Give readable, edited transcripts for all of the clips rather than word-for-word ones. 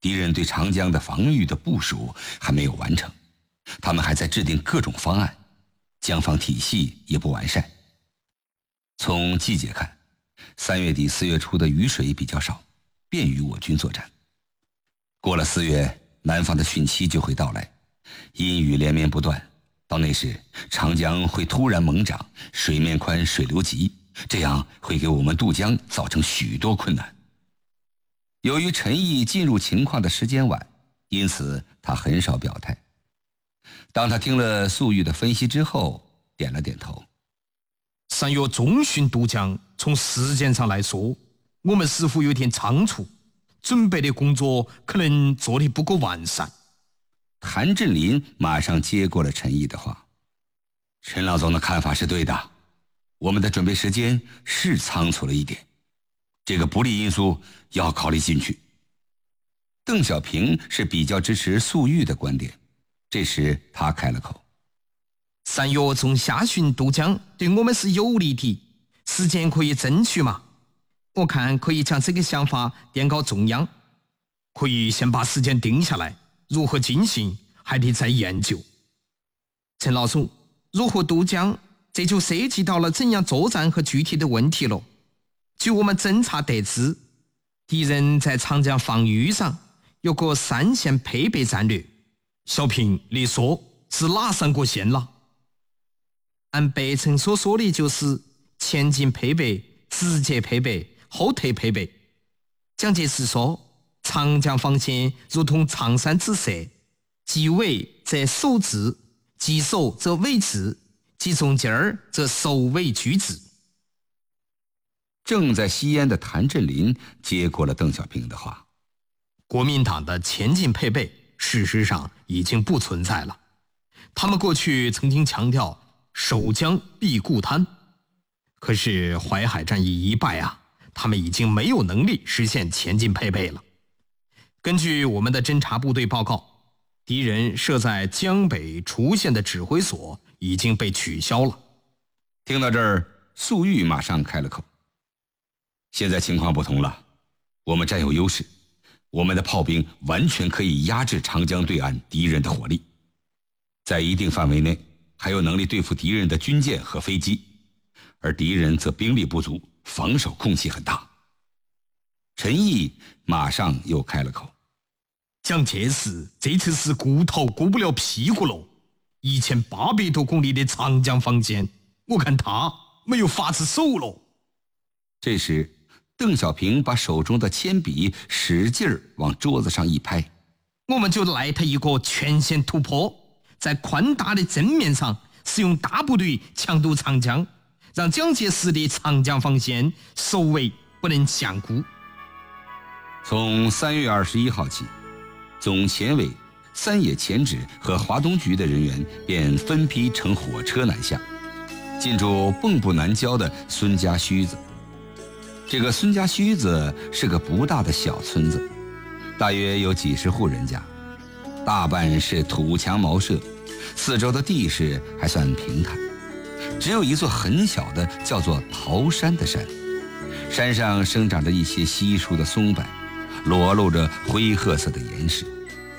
敌人对长江的防御的部署还没有完成，他们还在制定各种方案，江防体系也不完善。从季节看，3月底4月初的雨水比较少，便于我军作战。过了4月，南方的汛期就会到来，阴雨连绵不断，到那时长江会突然猛涨，水面宽，水流急，这样会给我们渡江造成许多困难。由于陈毅进入情况的时间晚，因此他很少表态。当他听了粟裕的分析之后，点了点头。 3月中旬渡江，从时间上来说，我们似乎有点仓促，准备的工作可能做得不够完善。 谭震林马上接过了陈毅的话：陈老总的看法是对的，我们的准备时间是仓促了一点，这个不利因素要考虑进去。邓小平是比较支持粟裕的观点，这时他开了口 ：3月中下旬渡江对我们是有利的，时间可以争取嘛。我看可以将这个想法电告中央，可以先把时间定下来，如何进行还得再研究。陈老总，如何渡江，这就涉及到了怎样作战和具体的问题了。据我们侦察得知，敌人在长江防御上有个3线配备战略。小平，你说是哪3个线了？按北辰所说的，就是前进配备、直接配备、后退配备。蒋介石说，长江防线如同长山之石，即围则守之，即守则围之，即中间儿则首尾拒之。 正在吸烟的谭震林接过了邓小平的话： 国民党的前进配备事实上已经不存在了，他们过去曾经强调守江必固滩，可是淮海战役一败啊，他们已经没有能力实现前进配备了。根据我们的侦察部队报告，敌人设在江北出现的指挥所已经被取消了。 听到这儿，粟裕马上开了口：现在情况不同了，我们占有优势，我们的炮兵完全可以压制长江对岸敌人的火力，在一定范围内还有能力对付敌人的军舰和飞机，而敌人则兵力不足，防守空隙很大。陈毅马上又开了口： 蒋介石这次是骨头过不了屁股了，1800多公里的长江防线，我看他没有法子守了。 这时邓小平把手中的铅笔使劲儿往桌子上一拍： 我们就来他一个全线突破，在宽大的正面上使用大部队强渡长江，让蒋介石的长江防线首尾不能相顾。 从3月21号起，总前委、三野前指和华东局的人员便分批乘火车南下，进驻蚌埠南郊的孙家圩子。这个孙家圩子是个不大的小村子，大约有几十户人家，大半是土墙茅舍，四周的地势还算平坦，只有一座很小的叫做桃山的山，山上生长着一些稀疏的松柏，裸露着灰褐色的岩石。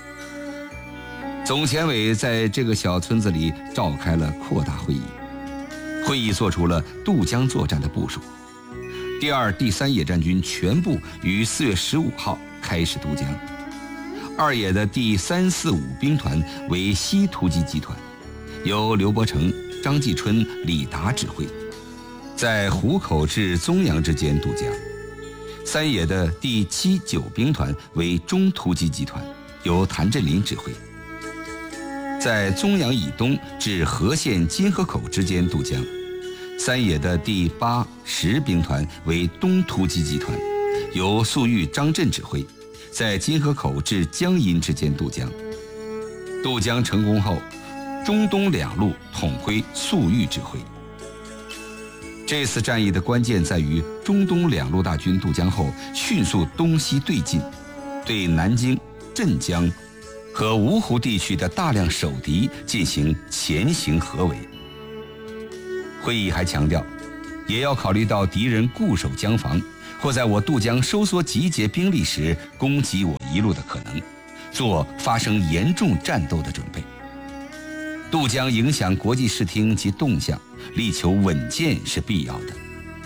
总前委在这个小村子里召开了扩大会议，会议做出了渡江作战的部署。第2、第3野战军全部于4月15号开始渡江。2野的第345兵团为西突击集团，由刘伯承、张继春、李达指挥，在湖口至宗阳之间渡江。3野的第7、9兵团为中突击集团，由谭震林指挥，在宗阳以东至和县金河口之间渡江。3野的第8、10兵团为东突击集团，由粟裕、张震指挥，在金河口至江阴之间渡江。渡江成功后，中东两路统归粟裕指挥。这次战役的关键在于中东两路大军渡江后迅速东西对进，对南京、镇江和芜湖地区的大量守敌进行前行合围。会议还强调，也要考虑到敌人固守江防，或在我渡江收缩集结兵力时攻击我一路的可能，做发生严重战斗的准备。渡江影响国际视听及动向，力求稳健是必要的。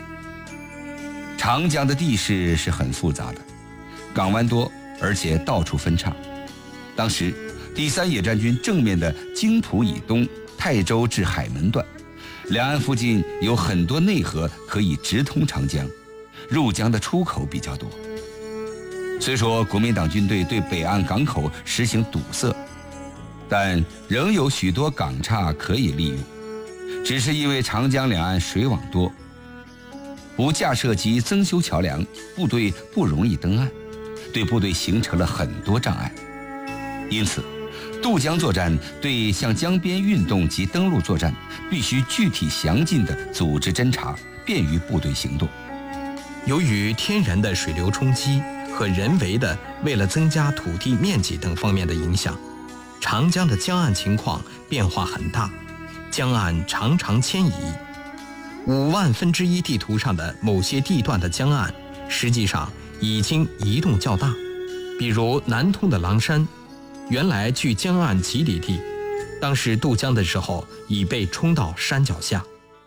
长江的地势是很复杂的，港湾多，而且到处分叉。当时第3野战军正面的津浦以东泰州至海门段，两岸附近有很多内河可以直通长江，入江的出口比较多。虽说国民党军队对北岸港口实行堵塞，但仍有许多港岔可以利用，只是因为长江两岸水网多，不架设及增修桥梁，部队不容易登岸，对部队形成了很多障碍。因此渡江作战对向江边运动及登陆作战必须具体详尽的组织侦察，便于部队行动。 由于天然的水流冲击和人为的为了增加土地面积等方面的影响，长江的江岸情况变化很大，江岸常常迁移。1/5地图上的某些地段的江岸实际上已经移动较大，比如南通的狼山，原来距江岸几里地，当时渡江的时候已被冲到山脚下。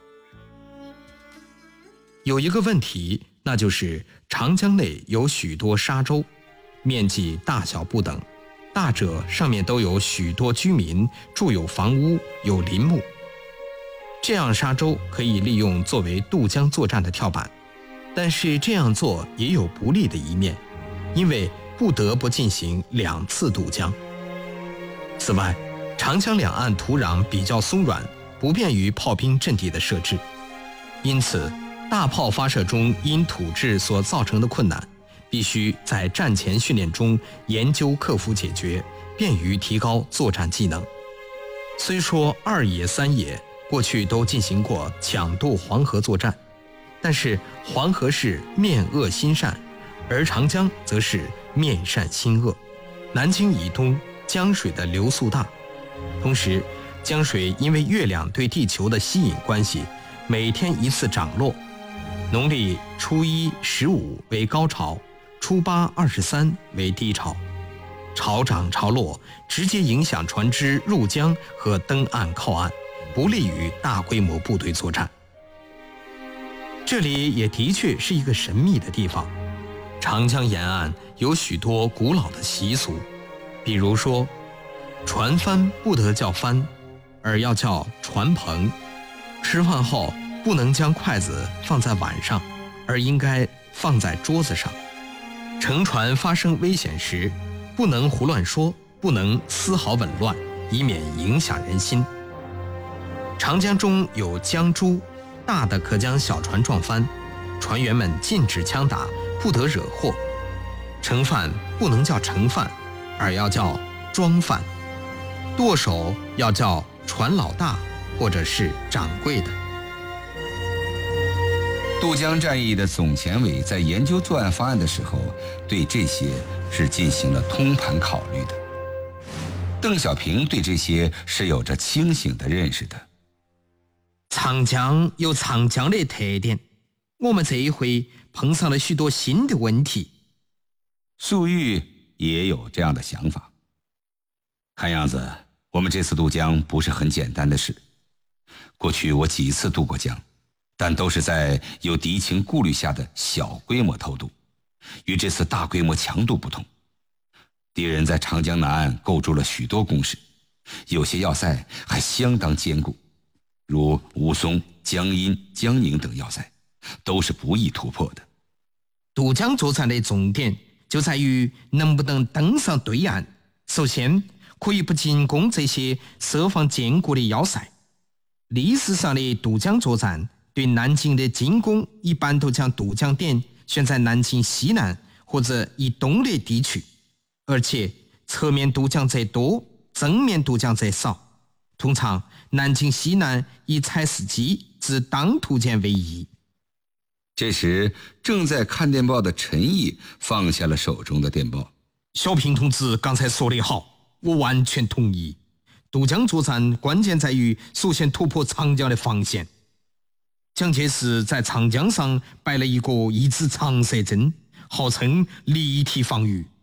有一个问题，那就是长江内有许多沙洲，面积大小不等，大者上面都有许多居民，筑有房屋，有林木。这样沙洲可以利用作为渡江作战的跳板，但是这样做也有不利的一面，因为不得不进行2次渡江。此外，长江两岸土壤比较松软，不便于炮兵阵地的设置，因此大炮发射中因土质所造成的困难，必须在战前训练中研究克服解决，便于提高作战技能。虽说2野、3野过去都进行过抢渡黄河作战，但是黄河是面恶心善，而长江则是面善心恶。南京以东江水的流速大，同时江水因为月亮对地球的吸引关系，每天一次涨落。农历初1、15为高潮，初8、23为低潮。潮涨潮落，直接影响船只入江和登岸靠岸，不利于大规模部队作战。这里也的确是一个神秘的地方。长江沿岸有许多古老的习俗，比如说，船帆不得叫帆，而要叫船棚。吃饭后不能将筷子放在碗上，而应该放在桌子上。乘船发生危险时，不能胡乱说，不能丝毫紊乱，以免影响人心。长江中有江渚，大的可将小船撞翻，船员们禁止枪打，不得惹祸。盛饭不能叫盛饭，而要叫装饭。舵手要叫船老大或者是掌柜的。 渡江战役的总前委在研究作案方案的时候，对这些是进行了通盘考虑的。邓小平对这些是有着清醒的认识的。 长江有长江的特点，我们这一回碰上了许多新的问题。 粟裕也有这样的想法。看样子我们这次渡江不是很简单的事。过去我几次渡过江，但都是在有敌情顾虑下的小规模偷渡，与这次大规模强渡不同。敌人在长江南岸构筑了许多工事，有些要塞还相当坚固，如武松、江阴、江宁等要塞，都是不易突破的。 渡江作战的重点就在于能不能登上对岸。首先，可以不进攻这些设防坚固的要塞。历史上的渡江作战对南京的进攻，一般都将渡江点选在南京西南或者以东的地区，而且侧面渡江者多，正面渡江者少。通常南京西南以采石矶至当涂间为宜。 这时正在看电报的陈毅放下了手中的电报。 小平同志刚才说得好，我完全同意。渡江作战关键在于首先突破长江的防线。蒋介石在长江上摆了一个一支长蛇阵，号称立体防御。